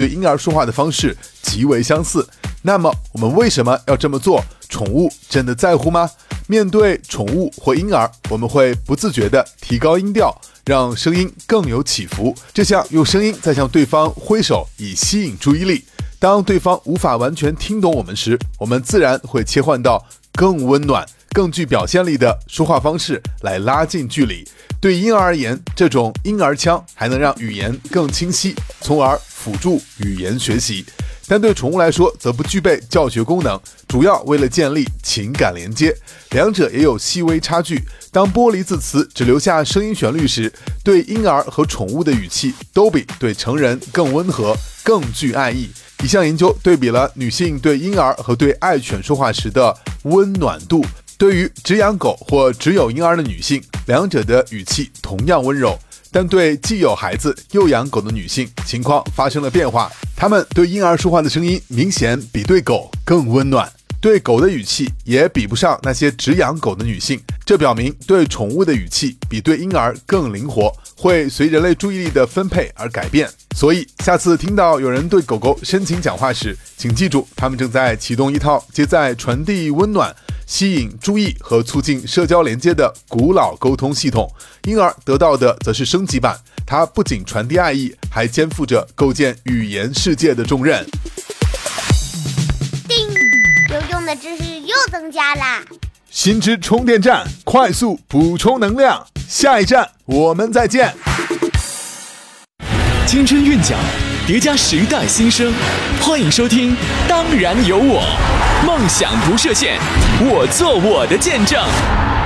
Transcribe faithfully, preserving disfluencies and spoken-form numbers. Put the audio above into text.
对婴儿说话的方式极为相似。那么我们为什么要这么做？宠物真的在乎吗？面对宠物或婴儿，我们会不自觉地提高音调，让声音更有起伏，就像用声音在向对方挥手以吸引注意力。当对方无法完全听懂我们时，我们自然会切换到更温暖、更具表现力的说话方式来拉近距离。对婴儿而言，这种婴儿腔还能让语言更清晰，从而辅助语言学习。但对宠物来说则不具备教学功能，主要为了建立情感连接，两者也有细微差距。当玻璃字词只留下声音旋律时，对婴儿和宠物的语气都比对成人更温和，更具爱意。一项研究对比了女性对婴儿和对爱犬说话时的温暖度，对于只养狗或只有婴儿的女性，两者的语气同样温柔，但对既有孩子又养狗的女性，情况发生了变化，她们对婴儿说话的声音明显比对狗更温暖，对狗的语气也比不上那些只养狗的女性。这表明对宠物的语气比对婴儿更灵活，会随人类注意力的分配而改变。所以下次听到有人对狗狗深情讲话时，请记住，他们正在启动一套旨在传递温暖、吸引注意和促进社交连接的古老沟通系统。婴儿得到的则是升级版，它不仅传递爱意，还肩负着构建语言世界的重任。 叮，有用的知识又增加啦！ 新知充电站，快速补充能量。下一站我们再见。 青春韵脚叠加时代新生，欢迎收听当然有我，梦想不设限，我做我的见证。